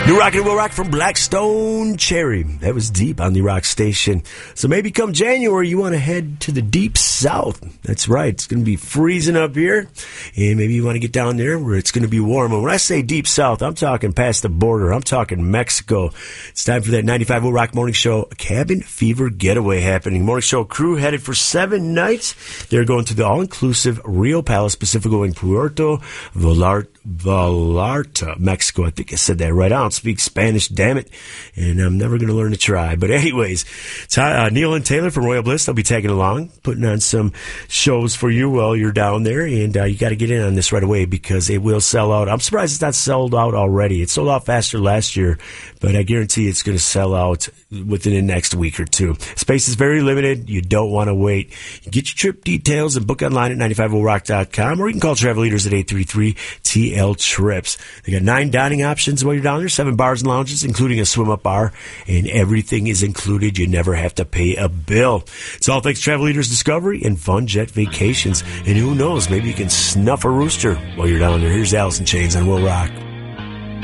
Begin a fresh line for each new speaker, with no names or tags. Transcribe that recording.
New Rock and Will Rock from Blackstone Cherry. That was deep on the Rock Station. So maybe come January, you want to head to the deep south. That's right. It's going to be freezing up here. And maybe you want to get down there where it's going to be warm. And when I say deep south, I'm talking past the border. I'm talking Mexico. It's time for that 95 Will Rock Morning Show Cabin Fever Getaway happening. Morning Show crew headed for 7 nights. They're going to the all-inclusive Rio Palace Pacifico in Puerto Vallarta, Mexico. I think I said that right. I don't speak Spanish, damn it, and I'm never going to learn to try. But anyways, Neil and Taylor from Royal Bliss, they'll be tagging along, putting on some shows for you while you're down there, and you got to get in on this right away because it will sell out. I'm surprised it's not sold out already. It sold out faster last year, but I guarantee it's going to sell out within the next week or two. Space is very limited. You don't want to wait. You get your trip details and book online at 95WillRock.com, or you can call Travel Leaders at 833-TL-TRIPS. They got 9 dining options while you're down there, 7 bars and lounges, including a swim-up bar, and everything is included. You never have to pay a bill. It's all thanks to Travel Leaders Discovery and Fun Jet Vacations. And who knows, maybe you can snuff a rooster while you're down there. Here's Alice in Chains on Will Rock.